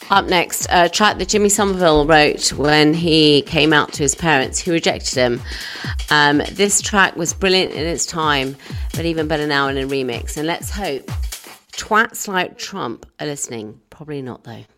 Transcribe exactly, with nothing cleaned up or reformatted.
Up next, a track that Jimmy Somerville wrote when he came out to his parents who rejected him. Um, this track was brilliant in its time, but even better now in a remix. And let's hope twats like Trump are listening. Probably not, though.